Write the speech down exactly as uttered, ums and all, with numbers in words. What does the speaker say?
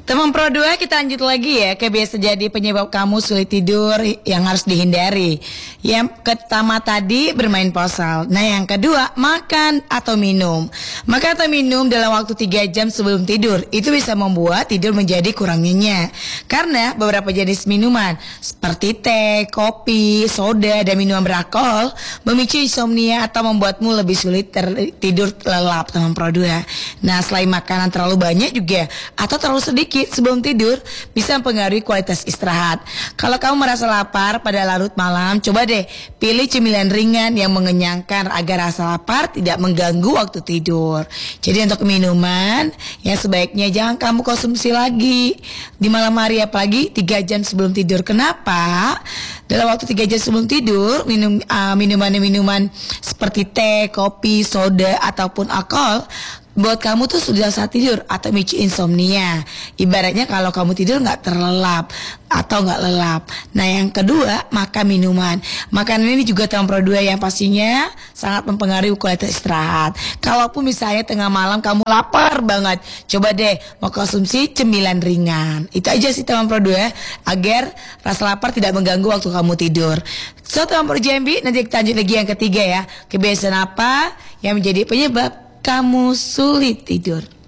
Teman Pro dua, kita lanjut lagi ya ke biasa jadi penyebab kamu sulit tidur yang harus dihindari. Yang pertama tadi bermain ponsel. Nah yang kedua makan atau minum. Makan atau minum dalam waktu tiga jam sebelum tidur itu bisa membuat tidur menjadi kurang nyenyak. Karena beberapa jenis minuman seperti teh, kopi, soda, dan minuman beralkohol memicu insomnia atau membuatmu lebih sulit tidur lelap, teman Pro dua. Nah selain makanan terlalu banyak juga atau terlalu sedikit sebelum tidur bisa mempengaruhi kualitas istirahat. Kalau kamu merasa lapar pada larut malam, coba deh pilih cemilan ringan yang mengenyangkan agar rasa lapar tidak mengganggu waktu tidur. Jadi untuk minuman yang sebaiknya jangan kamu konsumsi lagi di malam hari, apalagi tiga jam sebelum tidur. Kenapa? Dalam waktu tiga jam sebelum tidur, minum uh, minuman-minuman seperti teh, kopi, soda ataupun alkohol buat kamu tuh sudah saat tidur atau micu insomnia. Ibaratnya kalau kamu tidur nggak terlelap atau nggak lelap. Nah yang kedua, makan minuman. Makanan ini juga teman Pro dua yang pastinya sangat mempengaruhi kualitas istirahat. Kalaupun misalnya tengah malam kamu lapar banget, coba deh mau konsumsi cemilan ringan. Itu aja sih teman Pro dua, agar rasa lapar tidak mengganggu waktu kamu tidur. So teman Pro J M B, nanti kita lanjut lagi yang ketiga ya. Kebiasaan apa yang menjadi penyebab kamu sulit tidur?